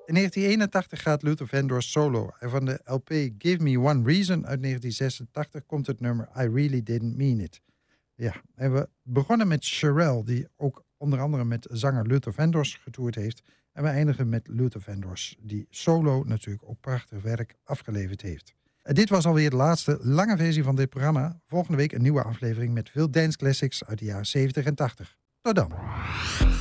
In 1981 gaat Luther Vandross solo. En van de LP Give Me One Reason uit 1986 komt het nummer I Really Didn't Mean It. Ja, en we begonnen met Cherelle, die ook onder andere met zanger Luther Vandross getoerd heeft. En we eindigen met Luther Vandross, die solo natuurlijk ook prachtig werk afgeleverd heeft. Dit was alweer de laatste lange versie van dit programma. Volgende week een nieuwe aflevering met veel dance classics uit de jaren 70 en 80. Tot dan.